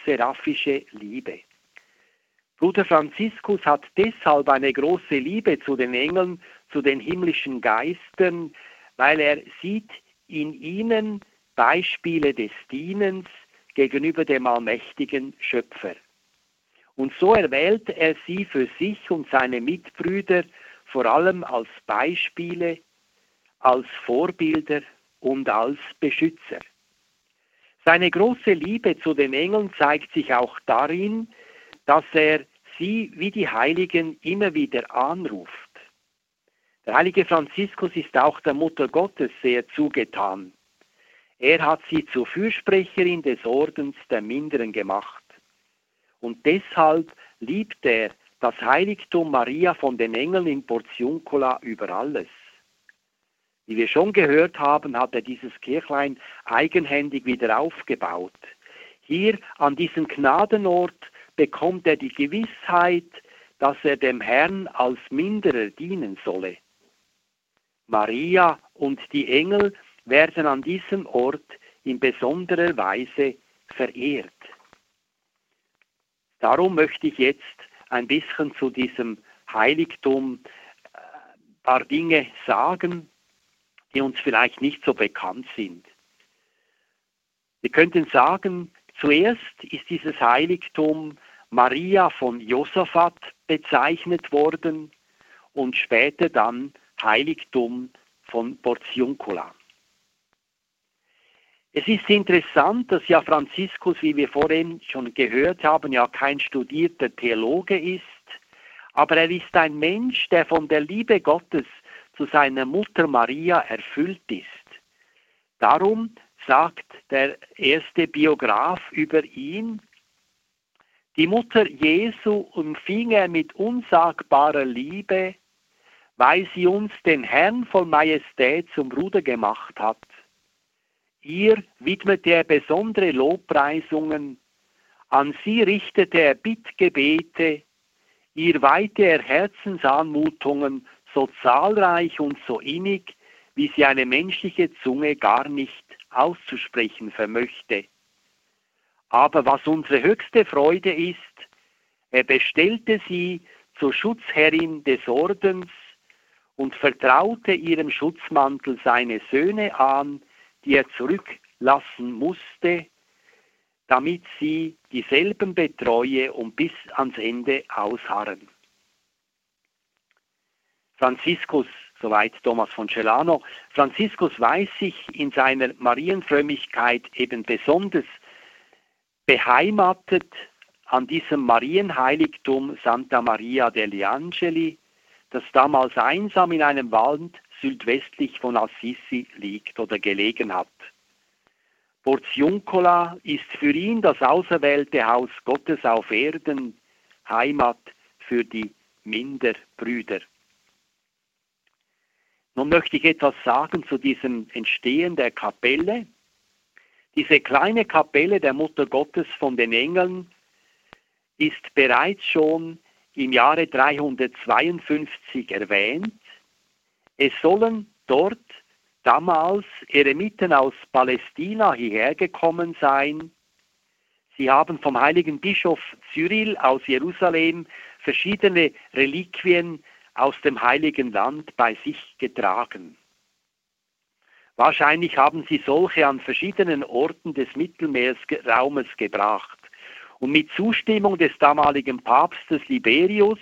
seraphische Liebe. Bruder Franziskus hat deshalb eine große Liebe zu den Engeln, zu den himmlischen Geistern, weil er sieht in ihnen Beispiele des Dienens gegenüber dem allmächtigen Schöpfer. Und so erwählt er sie für sich und seine Mitbrüder vor allem als Beispiele, als Vorbilder und als Beschützer. Seine große Liebe zu den Engeln zeigt sich auch darin, dass er sie wie die Heiligen immer wieder anruft. Der heilige Franziskus ist auch der Mutter Gottes sehr zugetan. Er hat sie zur Fürsprecherin des Ordens der Minderen gemacht. Und deshalb liebt er das Heiligtum Maria von den Engeln in Portiuncula über alles. Wie wir schon gehört haben, hat er dieses Kirchlein eigenhändig wieder aufgebaut. Hier an diesem Gnadenort bekommt er die Gewissheit, dass er dem Herrn als Minderer dienen solle. Maria und die Engel werden an diesem Ort in besonderer Weise verehrt. Darum möchte ich jetzt ein bisschen zu diesem Heiligtum ein paar Dinge sagen, die uns vielleicht nicht so bekannt sind. Wir könnten sagen, zuerst ist dieses Heiligtum Maria von Josaphat bezeichnet worden und später dann Heiligtum von Portiuncula. Es ist interessant, dass ja Franziskus, wie wir vorhin schon gehört haben, ja kein studierter Theologe ist, aber er ist ein Mensch, der von der Liebe Gottes zu seiner Mutter Maria erfüllt ist. Darum sagt der erste Biograf über ihn: Die Mutter Jesu umfing er mit unsagbarer Liebe, weil sie uns den Herrn von Majestät zum Bruder gemacht hat. Ihr widmete er besondere Lobpreisungen, an sie richtete er Bittgebete, ihr weihte er Herzensanmutungen so zahlreich und so innig, wie sie eine menschliche Zunge gar nicht auszusprechen vermöchte. Aber was unsere höchste Freude ist, er bestellte sie zur Schutzherrin des Ordens und vertraute ihrem Schutzmantel seine Söhne an, die er zurücklassen musste, damit sie dieselben betreue und bis ans Ende ausharren. Franziskus, soweit Thomas von Celano, Franziskus weiß sich in seiner Marienfrömmigkeit eben besonders beheimatet an diesem Marienheiligtum Santa Maria degli Angeli, das damals einsam in einem Wald südwestlich von Assisi liegt oder gelegen hat. Portiuncula ist für ihn das auserwählte Haus Gottes auf Erden, Heimat für die Minderbrüder. Nun möchte ich etwas sagen zu diesem Entstehen der Kapelle. Diese kleine Kapelle der Mutter Gottes von den Engeln ist bereits schon im Jahre 352 erwähnt. Es sollen dort damals Eremiten aus Palästina hierher gekommen sein. Sie haben vom heiligen Bischof Cyril aus Jerusalem verschiedene Reliquien aus dem Heiligen Land bei sich getragen. Wahrscheinlich haben sie solche an verschiedenen Orten des Mittelmeerraumes gebracht. Und mit Zustimmung des damaligen Papstes Liberius,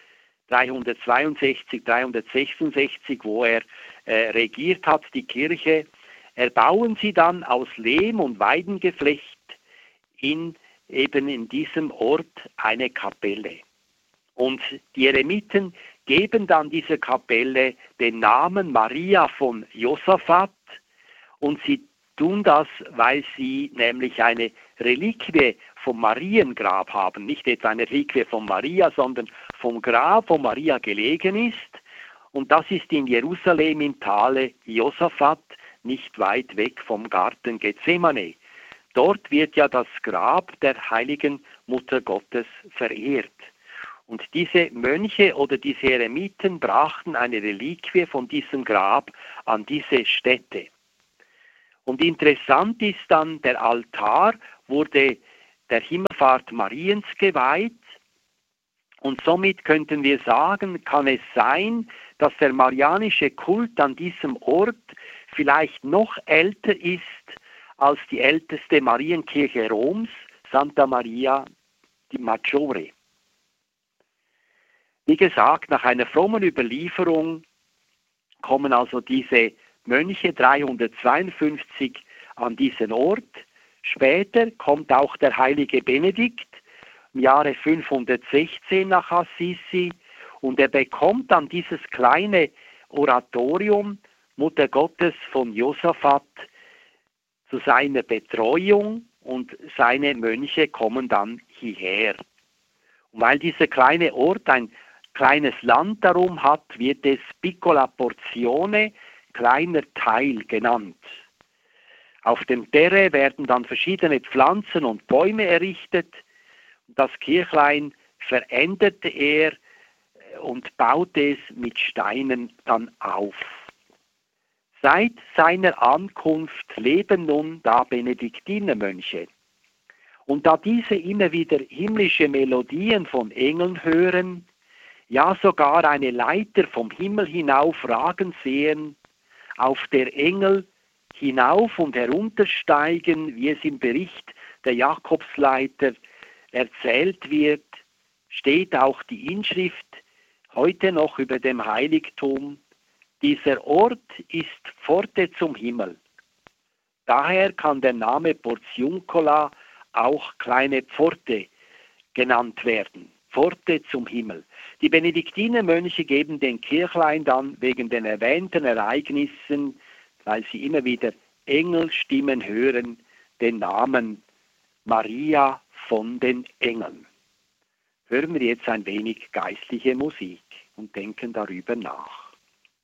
362, 366, wo er regiert hat, die Kirche, erbauen sie dann aus Lehm und Weidengeflecht eben in diesem Ort eine Kapelle. Und die Eremiten geben dann dieser Kapelle den Namen Maria von Josaphat, und sie tun das, weil sie nämlich eine Reliquie vom Mariengrab haben, nicht etwa eine Reliquie von Maria, sondern vom Grab, wo Maria gelegen ist. Und das ist in Jerusalem im Tale Josaphat, nicht weit weg vom Garten Gethsemane. Dort wird ja das Grab der heiligen Mutter Gottes verehrt. Und diese Mönche oder diese Eremiten brachten eine Reliquie von diesem Grab an diese Stätte. Und interessant ist dann, der Altar wurde der Himmelfahrt Mariens geweiht. Und somit könnten wir sagen, kann es sein, dass der marianische Kult an diesem Ort vielleicht noch älter ist als die älteste Marienkirche Roms, Santa Maria di Maggiore. Wie gesagt, nach einer frommen Überlieferung kommen also diese Mönche 352 an diesen Ort. Später kommt auch der heilige Benedikt im Jahre 516 nach Assisi und er bekommt dann dieses kleine Oratorium Mutter Gottes von Josaphat zu seiner Betreuung und seine Mönche kommen dann hierher. Und weil dieser kleine Ort ein kleines Land darum hat, wird es Piccola Porzione, kleiner Teil genannt. Auf dem Terre werden dann verschiedene Pflanzen und Bäume errichtet. Das Kirchlein veränderte er und baute es mit Steinen dann auf. Seit seiner Ankunft leben nun da Benediktinermönche. Und da diese immer wieder himmlische Melodien von Engeln hören, ja sogar eine Leiter vom Himmel hinauf ragen sehen, auf der Engel hinauf und heruntersteigen, wie es im Bericht der Jakobsleiter erzählt wird, steht auch die Inschrift heute noch über dem Heiligtum: Dieser Ort ist Pforte zum Himmel. Daher kann der Name Portiuncola auch kleine Pforte genannt werden. Pforte zum Himmel. Die Benediktinermönche geben den Kirchlein dann wegen den erwähnten Ereignissen, weil sie immer wieder Engelstimmen hören, den Namen Maria von den Engeln. Hören wir jetzt ein wenig geistliche Musik und denken darüber nach.